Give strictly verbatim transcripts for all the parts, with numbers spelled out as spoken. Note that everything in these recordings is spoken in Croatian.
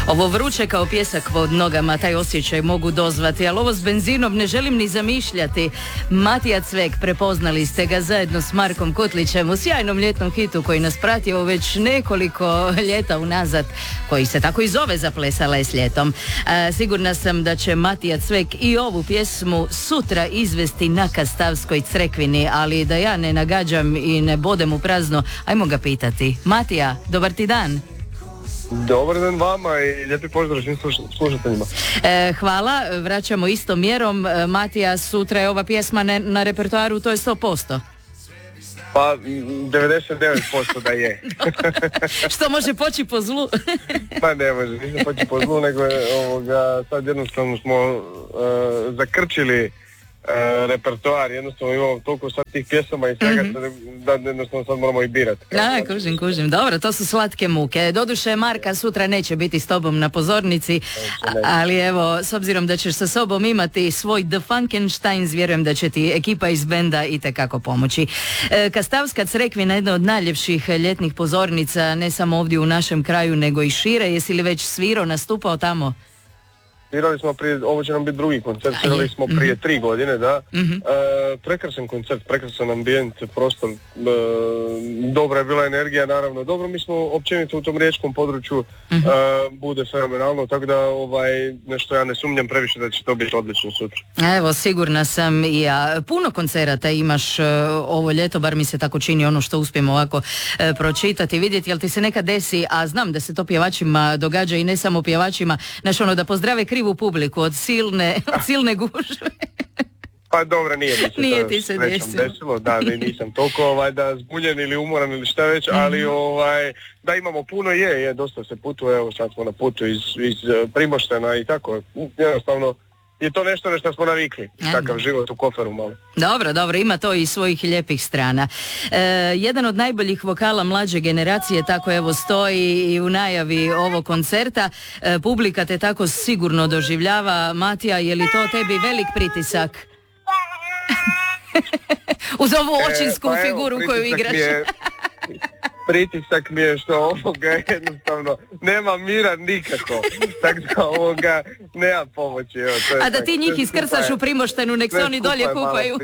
Ovo vruće kao pjesak pod nogama, taj osjećaj mogu dozvati, ali ovo s benzinom ne želim ni zamišljati. Matija Cvek, prepoznali ste ga zajedno s Markom Kutlićem u sjajnom ljetnom hitu koji nas prati ovo već nekoliko ljeta unazad, koji se tako i zove Zaplesala je s ljetom. E, sigurna sam da će Matija Cvek i ovu pjesmu sutra izvesti na Kastavskoj crkvini, ali da ja ne nagađam i ne bodem u prazno, ajmo ga pitati. Matija, dobar ti dan. Dobar dan vama i lijepi pozdrav svim slušateljima. E, hvala, vraćamo istom mjerom. E, Matija, sutra je ova pjesma ne, na repertoaru, to je sto posto. Pa devedeset devet posto da je. Što može poći po zlu? Pa ne može, nisam poći po zlu, nego je, ovoga, sad jednostavno smo uh, zakrčili Uh, repertoar, jednostavno imamo toliko sad tih pjesama i svega, mm-hmm. da jednostavno sad moramo i birati. Da, kužim, kužim. Dobro, to su slatke muke. Doduše, Marka sutra neće biti s tobom na pozornici, ali evo, s obzirom da ćeš sa sobom imati svoj The Funkensteins, vjerujem da će ti ekipa iz benda itekako pomoći. E, Kastavska crkvina, jedna od najljepših ljetnih pozornica, ne samo ovdje u našem kraju, nego i šire. Jesi li već svirao, nastupao tamo? Svirali smo prije, ovo će nam biti drugi koncert, svirali smo prije mm-hmm. tri godine, da. Mm-hmm. E, prekrasan koncert, prekrasan ambijent, prostor, e, dobra je bila energija, naravno. Dobro, mi smo općenito u tom riječkom području, mm-hmm. e, bude fenomenalno, tako da ovaj, nešto ja ne sumnjam previše da će to biti odlično sutra. Evo, sigurna sam i ja. Puno koncerata imaš e, ovo ljeto, bar mi se tako čini, ono što uspijemo ovako e, pročitati, vidjeti, jel ti se nekad desi, a znam da se to pjevačima događa i ne samo pjevačima, znaš ono, da pozdrave krivu publiku od silne, od silne gužve. Pa dobro, nije mi se nije to ti se desilo. desilo. Da, da nisam toliko ovaj, da zbunjen ili umoran ili šta već, mm-hmm. ali ovaj, da imamo puno, je, je, dosta se putuje, evo sad smo na putu iz, iz Primoštena i tako, jednostavno je to nešto na što smo navikli, takav život u koferu malo. Dobro, dobro, ima to i svojih lijepih strana. E, jedan od najboljih vokala mlađe generacije, tako evo stoji i u najavi ovog koncerta. E, publika te tako sigurno doživljava. Matija, je li to tebi velik pritisak? Uz ovu očinsku e, pa figuru evo, koju igraš. Je, pritisak mi je što ovoga jednostavno nema mira nikako, tako da ovoga nema pomoći. Evo, to je a da ti njih iskrcaš u Primoštenu, nek se oni dolje kupaju.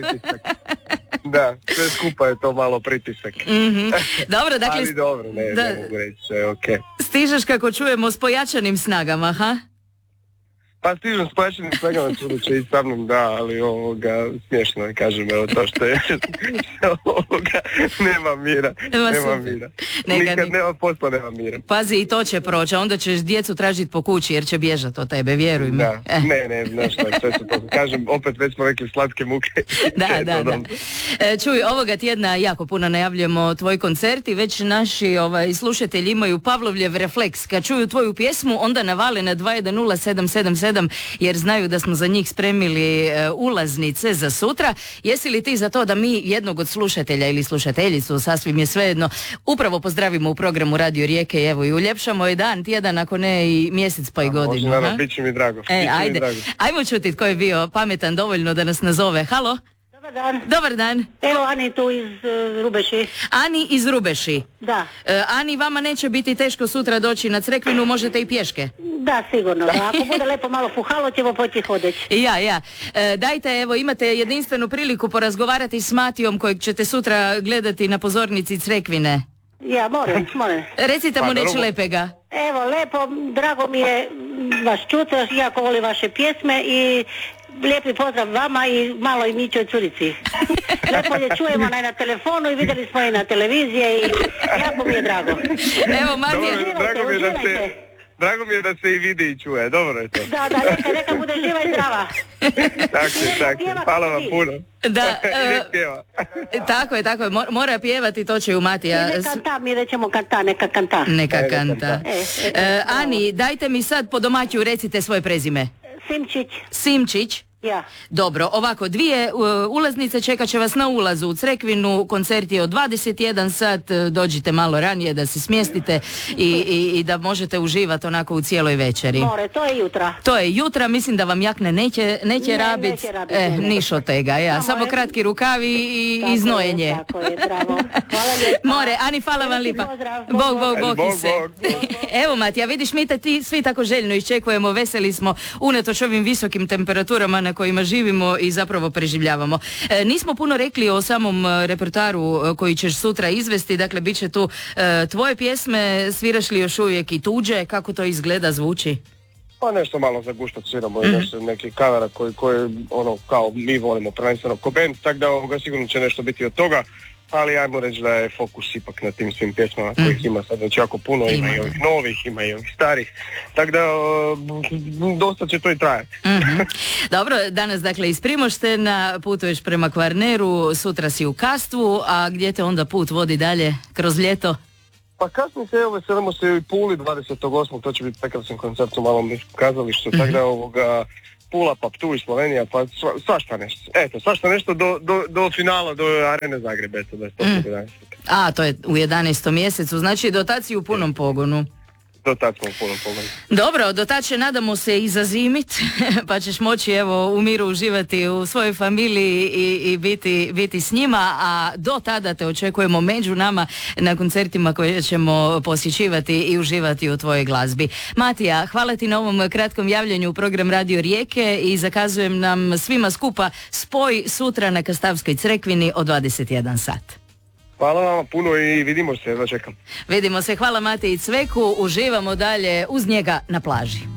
Da, sve skupa je to malo pritisak. Mm-hmm. Dobro, dakle... Ali dobro, ne, da, ne mogu reći, sve je okej. Okay. Stižeš, kako čujemo, s pojačanim snagama, ha? Pa stižem s pojačanim snagama, čudoće i sa mnom, da, ali ovoga, smiješno je, kažem, evo to što je, ovoga, nema mira, nema, nema mira. Neka, nikad nema posla, nema mira. Pazi, i to će proći, onda ćeš djecu tražiti po kući, jer će bježati od tebe, vjeruj mi. Da, eh. ne, ne, znaš šta, sve su to, kažem, opet već smo neke slatke muke. Da, da, da. E, čuj, ovoga tjedna jako puno najavljujemo tvoj koncert i već naši ovaj, slušatelji imaju Pavlovljev refleks. Kad čuju tvoju pjesmu, onda navale na dva jedan nula sedam sedam sedam jer znaju da smo za njih spremili uh, ulaznice za sutra. Jesi li ti za to da mi jednog od slušatelja ili slušateljicu, sasvim je svejedno, upravo pozdravimo u programu Radio Rijeke, evo i uljepšamo je dan, tjedan, ako ne i mjesec pa i godinu. Može, naravno, bit će mi drago. E, ajde, drago. Ajmo čuti tko je bio pametan dovoljno da nas nazove. Halo? Dobar dan. Dobar dan. Evo Ani tu iz uh, Rubeši. Ani iz Rubeši. Da. Uh, Ani, vama neće biti teško sutra doći na crkvinu, možete i pješke. Da, sigurno. Da. Ako bude lepo malo puhalo, ćemo poći hodeći. Ja, ja. E, dajte, evo, imate jedinstvenu priliku porazgovarati s Matijom kojeg ćete sutra gledati na pozornici crkvine. Ja, moram, moram. Recite mu pa, neći lepega. Evo, lepo, drago mi je vas čuti, jako volim vaše pjesme i lijepi pozdrav vama i malo i Mićoj curici. Lepo je čujemo na telefonu i vidjeli smo i na televizije i jako mi je drago. Evo, Matija, drago mi je da se... Drago mi je da se i vidi i čuje, dobro je to. Da, da, neka, neka bude živa i zdrava. Tako je, tako je, hvala vam puno. Da, uh, tako je, tako je, mora pjevati, to će u Matija. Neka kanta, mi rećemo kanta, neka kanta. Neka kanta. E, e, uh, Ani, dajte mi sad po domaću recite svoje prezime. Simčić. Simčić, Ja. Dobro, ovako, dvije uh, ulaznice čekat će vas na ulazu u Crekvinu, koncert je od dvadeset jedan sat, dođite malo ranije da se smjestite i, i, i da možete uživati onako u cijeloj večeri. More, to je jutra. To je jutra, mislim da vam jakne neće, neće Ne, rabit, neće rabit, eh, ne. niš od tega, ja. Samo Samo je- kratki rukavi i, Tako i je, znojenje. tako je, bravo. Hvala lijepa. More, Ani, hvala vam Veliki lipa. pozdrav. Bog, bog, Ajde, bog, bog, i se. bog. Evo, Matija, vidiš, mi te ti svi tako željno iščekujemo, veseli smo unatoč ovim visokim temperaturama na kojima živimo i zapravo preživljavamo. E, nismo puno rekli o samom e, repertoaru e, koji ćeš sutra izvesti, dakle, bit će tu e, tvoje pjesme, sviraš li još uvijek i tuđe, kako to izgleda, zvuči? Pa nešto malo zaguštat sviramo i nešto neki kavera koji, koji ono kao mi volimo prvenstveno ko band, tako da ovoga sigurno će nešto biti od toga, ali ajmo reći da je fokus ipak na tim svim pjesmama kojih ima sad već jako puno, ima Ima. i ovih novih, ima i ovih starih, tako da o, dosta će to i trajati. Mhm. Dobro, danas dakle iz Primoštena putuješ prema Kvarneru, sutra si u Kastvu, a gdje te onda put vodi dalje kroz ljeto? Pa kasnije se evo veselimo se i u Puli dvadesetog osmog to će biti prekrasan koncert u malom kazalištu, tako da ovoga Pula, pa Ptuj, Slovenija, pa sva, svašta nešto. Eto, svašta nešto do, do, do finala, do Arene Zagreb, eto, da je to mm. A, to je u jedanaestom mjesecu, znači do tad si u punom pogonu. Do tad smo u punom pogledu. Dobro, do tad će, nadamo se, i zazimit, pa ćeš moći evo u miru uživati u svojoj familiji i, i biti, biti s njima, a do tada te očekujemo među nama na koncertima koje ćemo posjećivati i uživati u tvojoj glazbi. Matija, hvala ti na ovom kratkom javljanju u program Radio Rijeke i zakazujem nam svima skupa spoj sutra na Kastavskoj Crekvini od dvadeset jedan sat. Hvala vam puno i vidimo se, da čekam. Vidimo se, hvala Matiji Cveku, uživamo dalje uz njega na plaži.